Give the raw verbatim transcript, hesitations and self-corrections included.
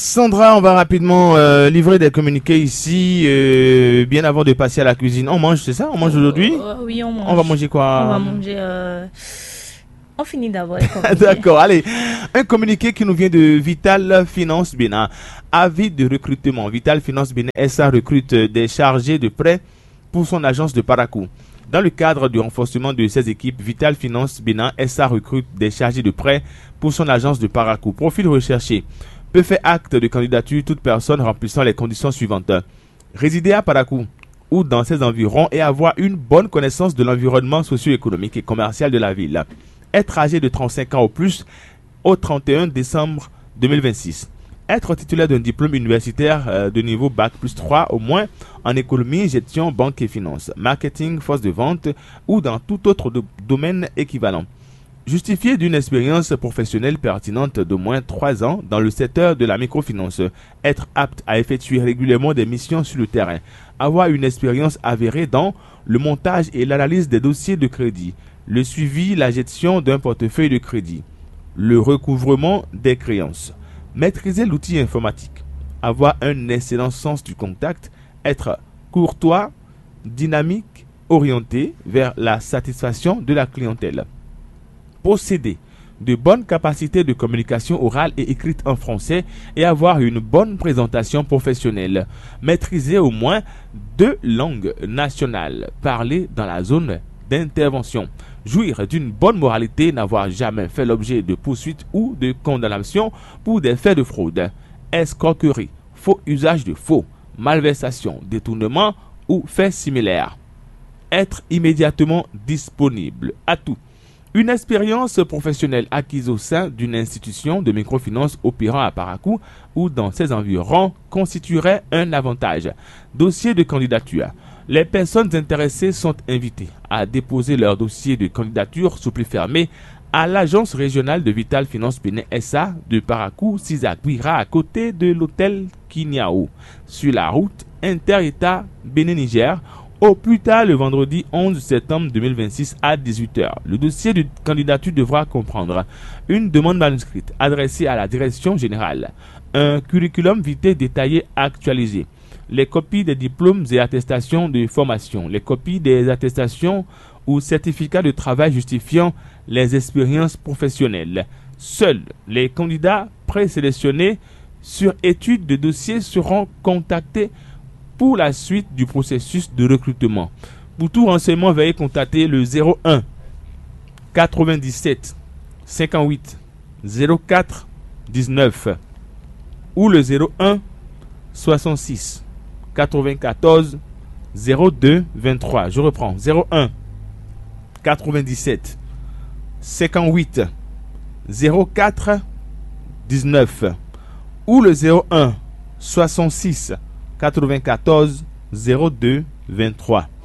Sandra, on va rapidement euh, livrer des communiqués ici, euh, bien avant de passer à la cuisine. On mange, c'est ça? On mange aujourd'hui? Euh, oui, on mange. On va manger quoi? On va manger. Euh... On finit d'abord les communiqués. D'accord, allez. Un communiqué qui nous vient de Vital Finance Bénin. Avis de recrutement. Vital Finance Bénin S A recrute des chargés de prêt pour son agence de Parakou. Dans le cadre du renforcement de ses équipes, Vital Finance Bénin S A recrute des chargés de prêt pour son agence de Parakou. Profil recherché. Peut faire acte de candidature toute personne remplissant les conditions suivantes. Résider à Parakou ou dans ses environs et avoir une bonne connaissance de l'environnement socio-économique et commercial de la ville. Être âgé de trente-cinq ans ou plus au trente et un décembre deux mille vingt-six. Être titulaire d'un diplôme universitaire de niveau bac plus trois au moins en économie, gestion, banque et finance, marketing, force de vente ou dans tout autre do- domaine équivalent. Justifier d'une expérience professionnelle pertinente d'au moins trois ans dans le secteur de la microfinance. Être apte à effectuer régulièrement des missions sur le terrain. Avoir une expérience avérée dans le montage et l'analyse des dossiers de crédit. Le suivi, la gestion d'un portefeuille de crédit. Le recouvrement des créances. Maîtriser l'outil informatique. Avoir un excellent sens du contact. Être courtois, dynamique, orienté vers la satisfaction de la clientèle. Posséder de bonnes capacités de communication orale et écrite en français et avoir une bonne présentation professionnelle. Maîtriser au moins deux langues nationales parlées dans la zone d'intervention. Jouir d'une bonne moralité, n'avoir jamais fait l'objet de poursuites ou de condamnations pour des faits de fraude. Escroquerie, faux usage de faux, malversation, détournement ou faits similaires. Être immédiatement disponible à tout. Une expérience professionnelle acquise au sein d'une institution de microfinance opérant à Parakou ou dans ses environs constituerait un avantage. Dossier de candidature. Les personnes intéressées sont invitées à déposer leur dossier de candidature sous pli fermé à l'agence régionale de Vital Finance Bénin S A de Parakou, Sizakwira, à côté de l'hôtel Kinyao, sur la route inter-État Bénin-Niger, au plus tard le vendredi onze septembre deux mille vingt-six à dix-huit heures. Le dossier de candidature devra comprendre une demande manuscrite adressée à la direction générale, un curriculum vitae détaillé actualisé, les copies des diplômes et attestations de formation, les copies des attestations ou certificats de travail justifiant les expériences professionnelles. Seuls les candidats présélectionnés sur étude de dossier seront contactés pour la suite du processus de recrutement. Pour tout renseignement, veuillez contacter le zéro un quatre-vingt-dix-sept cinquante-huit zéro quatre dix-neuf ou le zéro un soixante-six quatre-vingt-quatorze zéro deux vingt-trois. Je reprends. zéro un quatre-vingt-dix-sept cinquante-huit zéro quatre dix-neuf ou le zéro un soixante-six quatre-vingt-quatorze zéro deux vingt-trois.